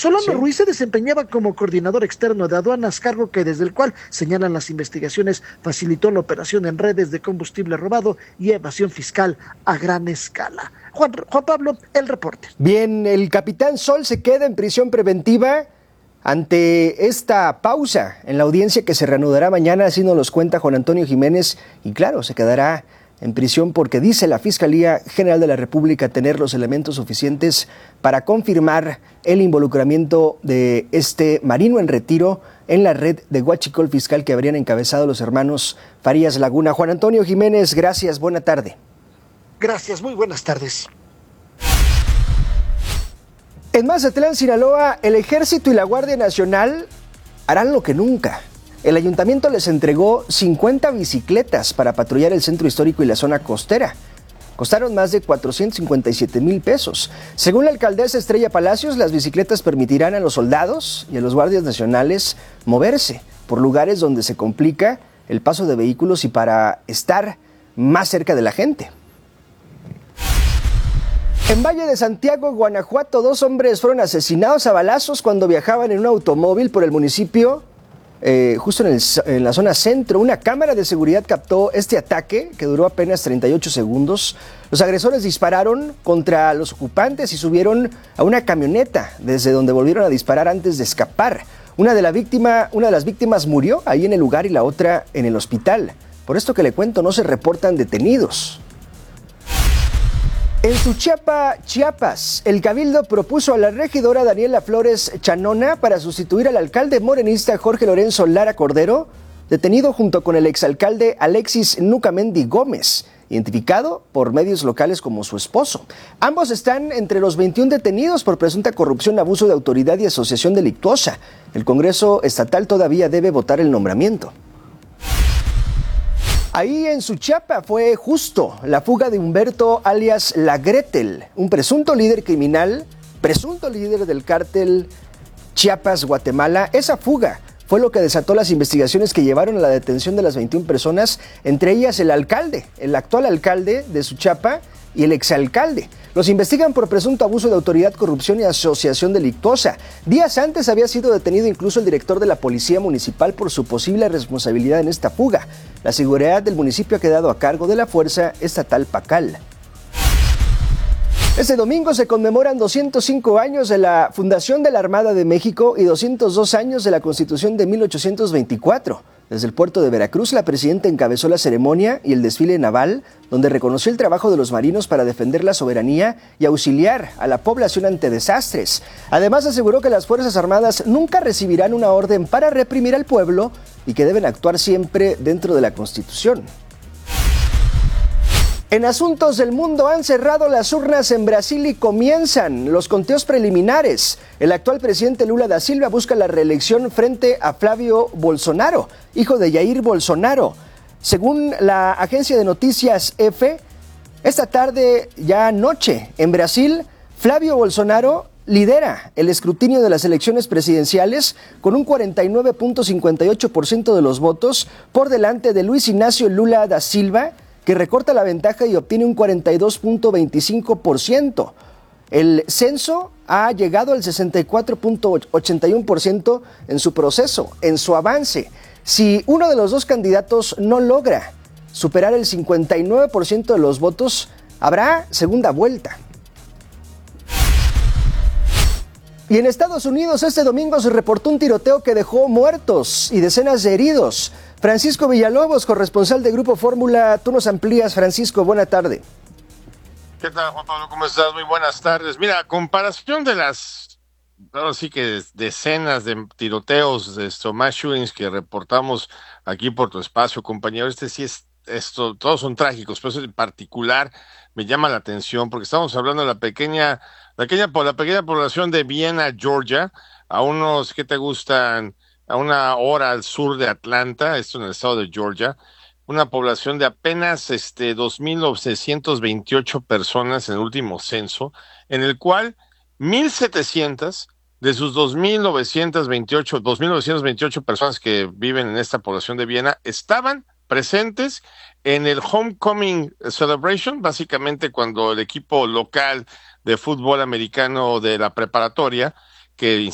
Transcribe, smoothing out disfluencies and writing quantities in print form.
Solano Sí. Ruiz se desempeñaba como coordinador externo de aduanas, cargo que desde el cual, señalan las investigaciones, facilitó la operación en redes de combustible robado y evasión fiscal a gran escala. Juan Pablo, el reporte. Bien, el capitán Sol se queda en prisión preventiva ante esta pausa en la audiencia que se reanudará mañana, así nos los cuenta Juan Antonio Jiménez, y claro, se quedará en prisión porque dice la Fiscalía General de la República tener los elementos suficientes para confirmar el involucramiento de este marino en retiro en la red de huachicol fiscal que habrían encabezado los hermanos Farías Laguna. Juan Antonio Jiménez, gracias, buena tarde. Gracias, muy buenas tardes. En Mazatlán, Sinaloa, el Ejército y la Guardia Nacional harán lo que nunca. El ayuntamiento les entregó 50 bicicletas para patrullar el centro histórico y la zona costera. Costaron más de 457,000 pesos. Según la alcaldesa Estrella Palacios, las bicicletas permitirán a los soldados y a los guardias nacionales moverse por lugares donde se complica el paso de vehículos y para estar más cerca de la gente. En Valle de Santiago, Guanajuato, 2 hombres fueron asesinados a balazos cuando viajaban en un automóvil por el municipio, justo en la zona centro. Una cámara de seguridad captó este ataque, que duró apenas 38 segundos. Los agresores dispararon contra los ocupantes y subieron a una camioneta, desde donde volvieron a disparar antes de escapar. Una de las víctimas murió ahí en el lugar y la otra en el hospital. Por esto que le cuento, no se reportan detenidos. En Suchiapa, Chiapas, el Cabildo propuso a la regidora Daniela Flores Chanona para sustituir al alcalde morenista Jorge Lorenzo Lara Cordero, detenido junto con el exalcalde Alexis Nucamendi Gómez, identificado por medios locales como su esposo. Ambos están entre los 21 detenidos por presunta corrupción, abuso de autoridad y asociación delictuosa. El Congreso estatal todavía debe votar el nombramiento. Ahí en Suchiapa fue justo la fuga de Humberto alias La Gretel, un presunto líder criminal, presunto líder del cártel Chiapas-Guatemala. Esa fuga fue lo que desató las investigaciones que llevaron a la detención de las 21 personas, entre ellas el alcalde, el actual alcalde de Suchiapa y el exalcalde. Los investigan por presunto abuso de autoridad, corrupción y asociación delictuosa. Días antes había sido detenido incluso el director de la Policía Municipal por su posible responsabilidad en esta fuga. La seguridad del municipio ha quedado a cargo de la Fuerza Estatal Pacal. Este domingo se conmemoran 205 años de la fundación de la Armada de México y 202 años de la Constitución de 1824. Desde el puerto de Veracruz, la presidenta encabezó la ceremonia y el desfile naval, donde reconoció el trabajo de los marinos para defender la soberanía y auxiliar a la población ante desastres. Además, aseguró que las Fuerzas Armadas nunca recibirán una orden para reprimir al pueblo y que deben actuar siempre dentro de la Constitución. En asuntos del mundo, han cerrado las urnas en Brasil y comienzan los conteos preliminares. El actual presidente Lula da Silva busca la reelección frente a Flavio Bolsonaro, hijo de Jair Bolsonaro. Según la agencia de noticias EFE, esta tarde, ya anoche, en Brasil, Flavio Bolsonaro lidera el escrutinio de las elecciones presidenciales con un 49.58% de los votos por delante de Luis Ignacio Lula da Silva, que recorta la ventaja y obtiene un 42.25%. El censo ha llegado al 64.81% en su proceso, en su avance. Si uno de los dos candidatos no logra superar el 59% de los votos, habrá segunda vuelta. Y en Estados Unidos este domingo se reportó un tiroteo que dejó muertos y decenas de heridos. Francisco Villalobos, corresponsal de Grupo Fórmula, tú nos amplías. Francisco, buena tarde. ¿Qué tal, Juan Pablo? ¿Cómo estás? Muy buenas tardes. Mira, a comparación de las, ahora sí que decenas de tiroteos, mass shootings que reportamos aquí por tu espacio, compañero, todos son trágicos, pero en particular me llama la atención porque estamos hablando de la pequeña población de Vienna, Georgia, a unos, ¿qué te gustan? A 1 hora al sur de Atlanta, esto en el estado de Georgia, una población de apenas 2,928 personas en el último censo, en el cual 1,700 de sus 2,928 personas que viven en esta población de Viena estaban presentes en el Homecoming Celebration, básicamente cuando el equipo local de fútbol americano de la preparatoria, que